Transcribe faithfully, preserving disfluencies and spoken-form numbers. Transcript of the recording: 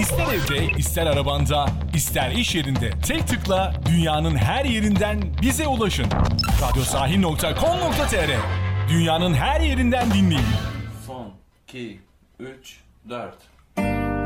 İster evde, ister arabanda, ister iş yerinde tek tıkla dünyanın her yerinden bize ulaşın. radyosahil nokta com nokta tr. Dünyanın her yerinden dinleyin. Son, iki, üç, dört.